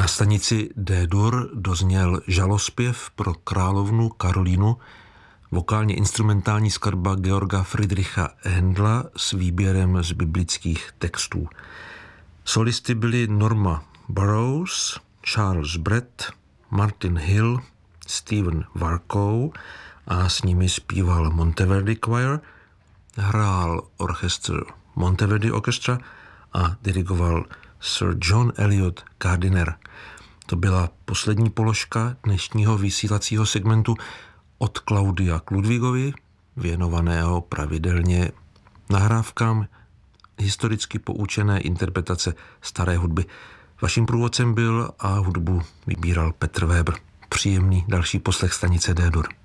Na stanici D-dur dozněl žalospěv pro královnu Karolínu, vokálně instrumentální skladba Georga Friedricha Händla s výběrem z biblických textů. Solisty byli Norma Burroughs, Charles Brett, Martin Hill, Stephen Warkow a s nimi zpíval Monteverdi Choir, hrál orchestr Monteverdi Orchestra a dirigoval Sir John Eliot Gardiner. To byla poslední položka dnešního vysílacího segmentu od Klaudia k Ludvíkovi, věnovaného pravidelně nahrávkám historicky poučené interpretace staré hudby. Vaším průvodcem byl a hudbu vybíral Petr Weber. Příjemný další poslech stanice D-dur.